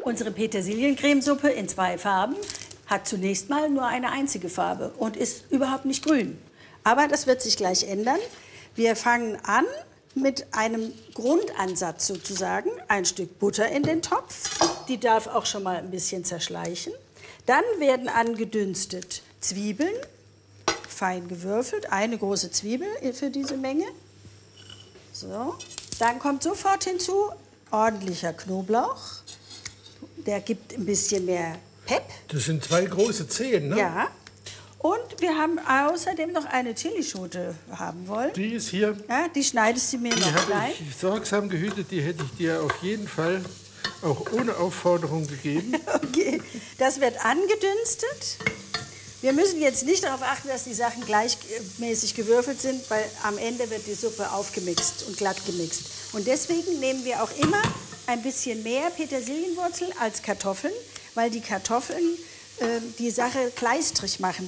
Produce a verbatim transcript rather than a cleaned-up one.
Unsere Petersiliencremesuppe in zwei Farben hat zunächst mal nur eine einzige Farbe und ist überhaupt nicht grün. Aber das wird sich gleich ändern. Wir fangen an mit einem Grundansatz sozusagen. Ein Stück Butter in den Topf. Die darf auch schon mal ein bisschen zerschleichen. Dann werden angedünstet Zwiebeln, fein gewürfelt. Eine große Zwiebel für diese Menge. So. Dann kommt sofort hinzu ordentlicher Knoblauch. Der gibt ein bisschen mehr Pep. Das sind zwei große Zehen, ne? Ja. Und wir haben außerdem noch eine Chilischote haben wollen. Die ist hier. Ja, die schneidest du mir Die noch habe klein. ich sorgsam gehütet. Die hätte ich dir auf jeden Fall auch ohne Aufforderung gegeben. Okay, das wird angedünstet. Wir müssen jetzt nicht darauf achten, dass die Sachen gleichmäßig gewürfelt sind, weil am Ende wird die Suppe aufgemixt und glatt gemixt. Und deswegen nehmen wir auch immer ein bisschen mehr Petersilienwurzel als Kartoffeln, weil die Kartoffeln äh, die Sache kleistrig machen.